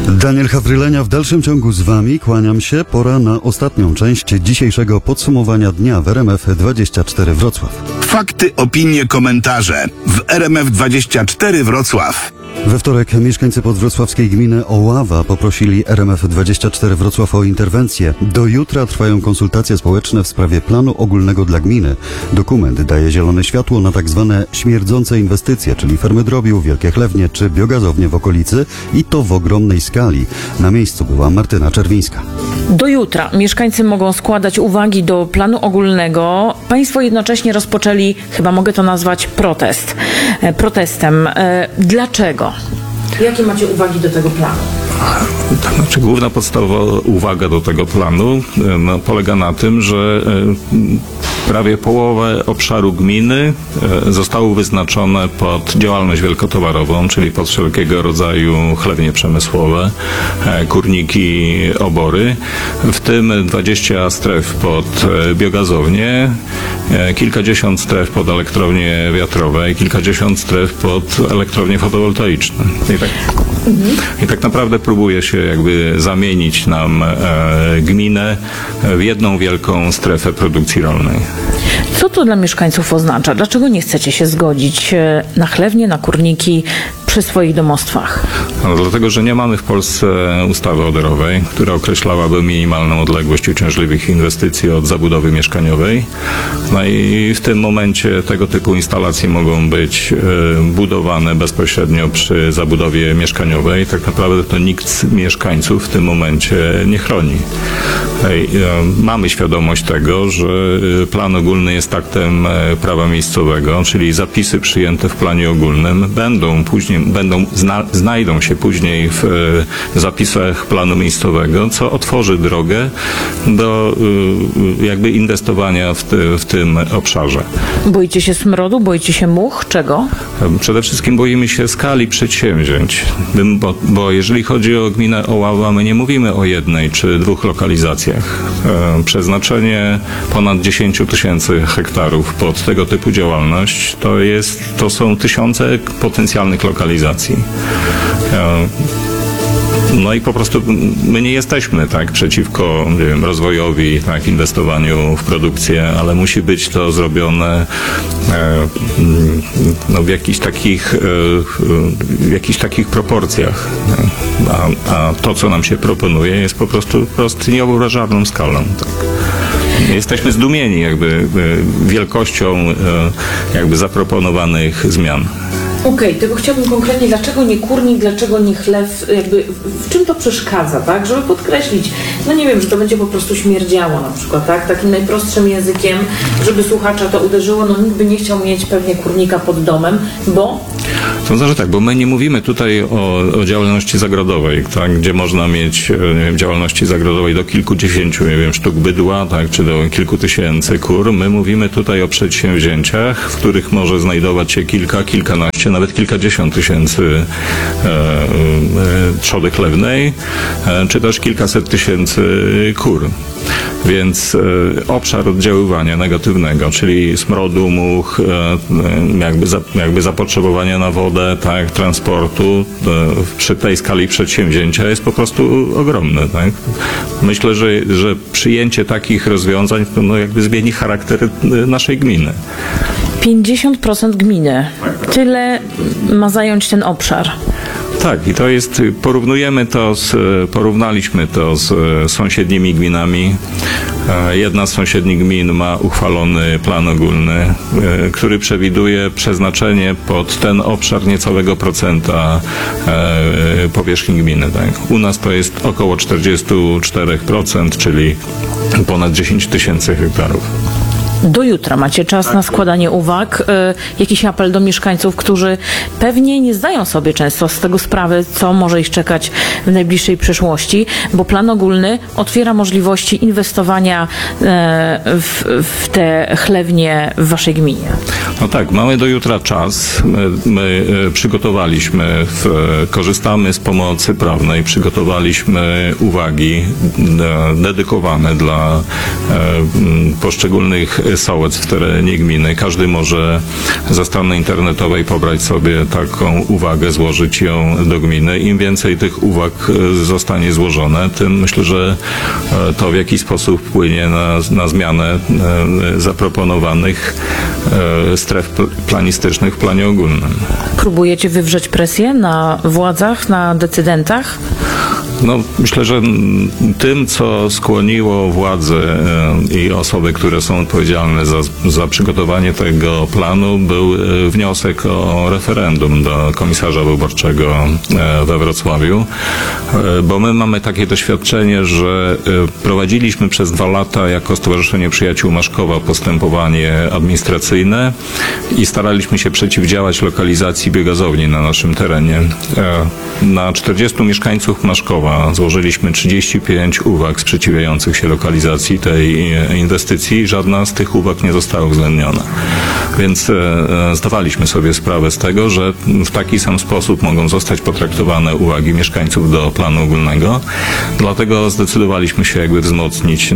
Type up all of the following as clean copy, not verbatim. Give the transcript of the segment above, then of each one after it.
Daniel Hawrylenia w dalszym ciągu z Wami. Kłaniam się. Pora na ostatnią część dzisiejszego podsumowania dnia w RMF24 Wrocław. Fakty, opinie, komentarze w RMF24 Wrocław. We wtorek mieszkańcy podwrocławskiej gminy Oława poprosili RMF24 Wrocław o interwencję. Do jutra trwają konsultacje społeczne w sprawie planu ogólnego dla gminy. Dokument daje zielone światło na tak zwane śmierdzące inwestycje, czyli fermy drobiu, wielkie chlewnie czy biogazownie w okolicy i to w ogromnej skali. Na miejscu była Martyna Czerwińska. Do jutra mieszkańcy mogą składać uwagi do planu ogólnego. Państwo jednocześnie rozpoczęli, chyba mogę to nazwać, protestem. Dlaczego? Jakie macie uwagi do tego planu? To znaczy, główna podstawowa uwaga do tego planu polega na tym, że prawie połowę obszaru gminy zostało wyznaczone pod działalność wielkotowarową, czyli pod wszelkiego rodzaju chlewnie przemysłowe, kurniki, obory, w tym 20 stref pod biogazownię, kilkadziesiąt stref pod elektrownie wiatrowe i kilkadziesiąt stref pod elektrownie fotowoltaiczne. I tak naprawdę próbuje się jakby zamienić nam gminę w jedną wielką strefę produkcji rolnej. Co to dla mieszkańców oznacza? Dlaczego nie chcecie się zgodzić na chlewnie, na kurniki przy swoich domostwach? No, dlatego, że nie mamy w Polsce ustawy ODR-owej, która określałaby minimalną odległość uciążliwych inwestycji od zabudowy mieszkaniowej. No i w tym momencie tego typu instalacje mogą być budowane bezpośrednio przy zabudowie mieszkaniowej. Tak naprawdę to nikt z mieszkańców w tym momencie nie chroni. Mamy świadomość tego, że plan ogólny jest aktem prawa miejscowego, czyli zapisy przyjęte w planie ogólnym znajdą się później w zapisach planu miejscowego, co otworzy drogę do jakby inwestowania w tym obszarze. Boicie się smrodu? Boicie się much? Czego? Przede wszystkim boimy się skali przedsięwzięć, bo jeżeli chodzi o gminę Oława, my nie mówimy o jednej czy dwóch lokalizacjach. Przeznaczenie ponad 10 tysięcy hektarów pod tego typu działalność to są tysiące potencjalnych lokalizacji. No i po prostu my nie jesteśmy tak przeciwko, nie wiem, rozwojowi, tak, inwestowaniu w produkcję, ale musi być to zrobione w jakichś takich proporcjach. A to, co nam się proponuje, jest po prostu niewyobrażalną skalą. Tak. Jesteśmy zdumieni jakby wielkością jakby zaproponowanych zmian. Okej, tylko chciałbym konkretnie, dlaczego nie kurnik, dlaczego nie chlew, jakby w czym to przeszkadza, tak? Żeby podkreślić, no nie wiem, że to będzie po prostu śmierdziało na przykład, tak? Takim najprostszym językiem, żeby słuchacza to uderzyło, no nikt by nie chciał mieć pewnie kurnika pod domem, bo... To znaczy tak, bo my nie mówimy tutaj o działalności zagrodowej, tak? Gdzie można mieć, nie wiem, działalności zagrodowej do kilkudziesięciu, nie wiem, sztuk bydła, tak? Czy do kilku tysięcy kur. My mówimy tutaj o przedsięwzięciach, w których może znajdować się kilkanaście, nawet kilkadziesiąt tysięcy trzody chlewnej, czy też kilkaset tysięcy kur. Więc obszar oddziaływania negatywnego, czyli smrodu, much, jakby zapotrzebowania na wodę, tak, transportu, przy tej skali przedsięwzięcia jest po prostu ogromny. Tak? Myślę, że przyjęcie takich rozwiązań jakby zmieni charakter naszej gminy. 50% gminy. Tyle ma zająć ten obszar. Tak, i to jest, porównaliśmy to z sąsiednimi gminami. Jedna z sąsiednich gmin ma uchwalony plan ogólny, który przewiduje przeznaczenie pod ten obszar niecałego procenta powierzchni gminy. Tak? U nas to jest około 44%, czyli ponad 10 tysięcy hektarów. Do jutra macie czas na składanie uwag. Jakiś apel do mieszkańców, którzy pewnie nie zdają sobie często z tego sprawy, co może ich czekać w najbliższej przyszłości, bo plan ogólny otwiera możliwości inwestowania w te chlewnie w waszej gminie. No tak, mamy do jutra czas. My przygotowaliśmy, korzystamy z pomocy prawnej, przygotowaliśmy uwagi dedykowane dla poszczególnych sołectw w terenie gminy. Każdy może ze strony internetowej pobrać sobie taką uwagę, złożyć ją do gminy. Im więcej tych uwag zostanie złożone, tym myślę, że to w jakiś sposób wpłynie na zmianę zaproponowanych stref planistycznych w planie ogólnym. Próbujecie wywrzeć presję na władzach, na decydentach? No, myślę, że tym, co skłoniło władze i osoby, które są odpowiedzialne za przygotowanie tego planu, był wniosek o referendum do komisarza wyborczego we Wrocławiu, bo my mamy takie doświadczenie, że prowadziliśmy przez 2 lata jako Stowarzyszenie Przyjaciół Maszkowa postępowanie administracyjne i staraliśmy się przeciwdziałać lokalizacji biogazowni na naszym terenie. Na 40 mieszkańców Maszkowa złożyliśmy 35 uwag sprzeciwiających się lokalizacji tej inwestycji. Żadna z tych uwag nie została uwzględniona. Więc zdawaliśmy sobie sprawę z tego, że w taki sam sposób mogą zostać potraktowane uwagi mieszkańców do planu ogólnego. Dlatego zdecydowaliśmy się jakby wzmocnić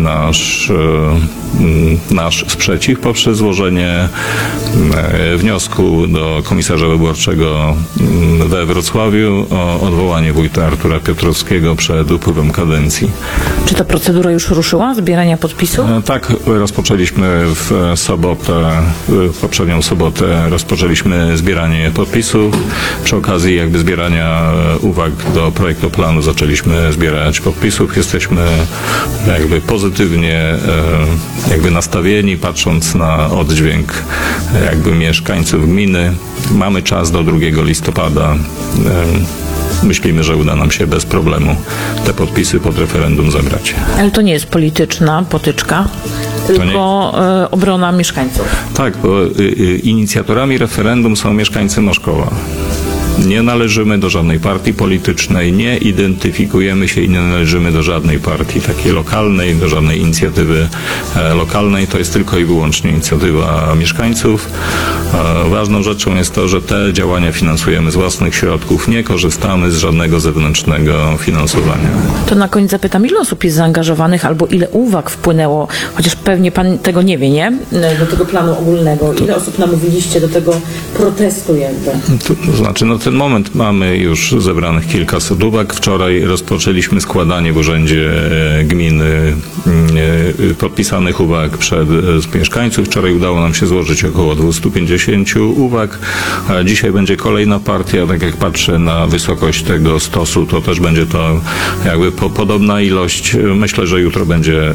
nasz sprzeciw poprzez złożenie wniosku do komisarza wyborczego we Wrocławiu o odwołanie wójta Artura Piotrowskiego przed upływem kadencji. Czy ta procedura już ruszyła, zbierania podpisów? Tak, rozpoczęliśmy w poprzednią sobotę rozpoczęliśmy zbieranie podpisów. Przy okazji jakby zbierania uwag do projektu planu zaczęliśmy zbierać podpisów. Jesteśmy jakby pozytywnie nastawieni, patrząc na oddźwięk jakby mieszkańców gminy. Mamy czas do 2 listopada. Myślimy, że uda nam się bez problemu te podpisy pod referendum zebrać. Ale to nie jest polityczna potyczka, tylko obrona mieszkańców. Tak, bo inicjatorami referendum są mieszkańcy Maszkowa. Nie należymy do żadnej partii politycznej, nie identyfikujemy się i nie należymy do żadnej partii takiej lokalnej, do żadnej inicjatywy lokalnej. To jest tylko i wyłącznie inicjatywa mieszkańców. Ważną rzeczą jest to, że te działania finansujemy z własnych środków, nie korzystamy z żadnego zewnętrznego finansowania. To na koniec zapytam, ile osób jest zaangażowanych albo ile uwag wpłynęło, chociaż pewnie pan tego nie wie, nie? Do tego planu ogólnego. Ile osób namówiliście do tego protestu jakby? To znaczy, ten moment mamy już zebranych kilkaset uwag. Wczoraj rozpoczęliśmy składanie w urzędzie gminy podpisanych uwag przez mieszkańców. Wczoraj udało nam się złożyć około 250 uwag. Dzisiaj będzie kolejna partia. Tak jak patrzę na wysokość tego stosu, to też będzie to jakby podobna ilość. Myślę, że jutro będzie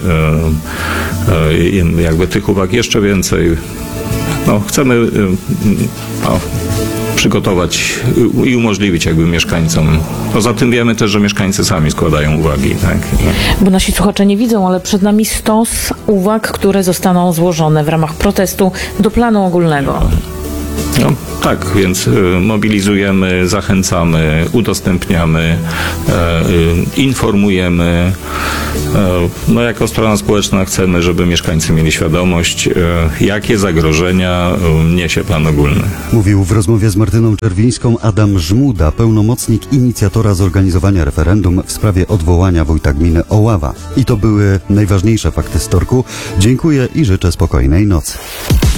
jakby tych uwag jeszcze więcej. Chcemy przygotować i umożliwić jakby mieszkańcom. Poza tym wiemy też, że mieszkańcy sami składają uwagi. Tak? Bo nasi słuchacze nie widzą, ale przed nami stos uwag, które zostaną złożone w ramach protestu do planu ogólnego. Tak, więc mobilizujemy, zachęcamy, udostępniamy, informujemy. Jako strona społeczna chcemy, żeby mieszkańcy mieli świadomość, jakie zagrożenia niesie plan ogólny. Mówił w rozmowie z Martyną Czerwińską Adam Żmuda, pełnomocnik inicjatora zorganizowania referendum w sprawie odwołania wójta gminy Oława. I to były najważniejsze fakty z wtorku. Dziękuję i życzę spokojnej nocy.